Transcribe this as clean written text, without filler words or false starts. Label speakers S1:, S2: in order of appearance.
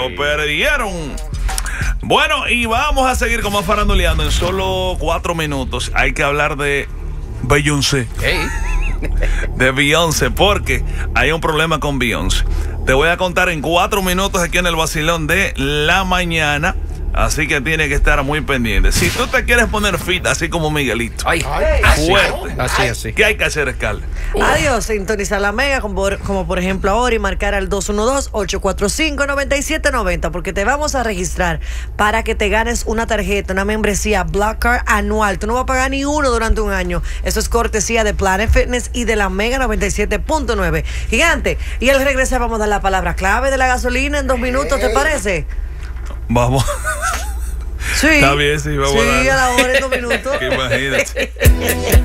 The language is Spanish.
S1: Lo perdieron. Bueno, y vamos a seguir como faranduleando en solo 4 minutos. Hay que hablar de Beyoncé.
S2: Hey.
S1: De Beyoncé, porque hay un problema con Beyoncé. Te voy a contar en 4 minutos aquí en el vacilón de la mañana. Así que tiene que estar muy pendiente. Si tú te quieres poner fit, así como Miguelito,
S2: Ay,
S1: fuerte,
S2: así.
S1: ¿qué hay que hacer, Scarlett?
S3: Adiós, sintonizar la Mega como por ejemplo ahora y marcar al 212-845-9790 porque te vamos a registrar para que te ganes una tarjeta, una membresía Black Card anual. Tú no vas a pagar ni uno durante un año. Eso es cortesía de Planet Fitness y de la Mega 97.9. Gigante. Y al regresar vamos a dar la palabra clave de la gasolina en 2 minutos, ¿te parece?
S1: Vamos.
S3: Sí.
S1: Está bien, sí, vamos
S3: sí,
S1: a darle.
S3: a la hora en 2 minutos.
S1: Imagínate.